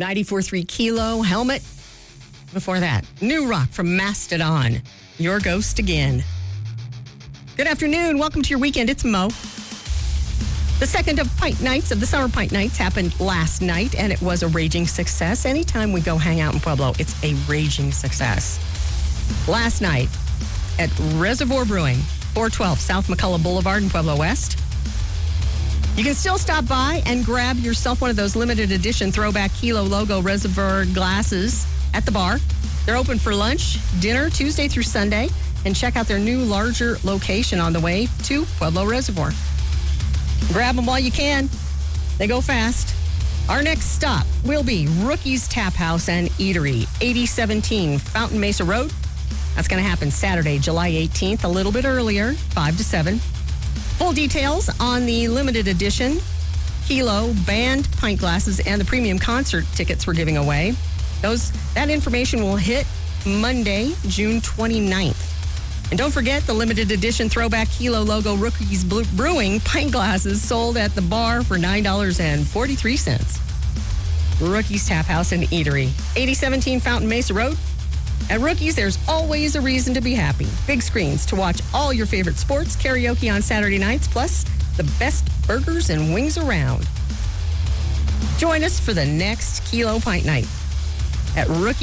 94.3 Kilo, Helmet. Before that, New Rock from Mastodon, Your Ghost Again. Good afternoon. Welcome to your weekend. It's Mo. The second of Pint Nights, of the Summer Pint Nights, happened last night, and it was a raging success. Anytime we go hang out in Pueblo, it's a raging success. Last night at Reservoir Brewing, 412 South McCullough Boulevard in Pueblo West. You can still stop by and grab yourself one of those limited edition throwback Kilo logo Reservoir glasses at the bar. They're open for lunch, dinner, Tuesday through Sunday, and check out their new, larger location on the way to Pueblo Reservoir. Grab them while you can. They go fast. Our next stop will be Rookie's Tap House and Eatery, 8017 Fountain Mesa Road. That's going to happen Saturday, July 18th, a little bit earlier, 5 to 7. Full details on the limited edition Kilo band pint glasses and the premium concert tickets we're giving away. That information will hit Monday, June 29th. And don't forget the limited edition throwback Kilo logo Rookie's Brewing pint glasses sold at the bar for $9.43. Rookie's Tap House and Eatery, 8017 Fountain Mesa Road. At Rookie's, there's always a reason to be happy. Big screens to watch all your favorite sports, karaoke on Saturday nights, plus the best burgers and wings around. Join us for the next Kilo Pint Night at Rookie's.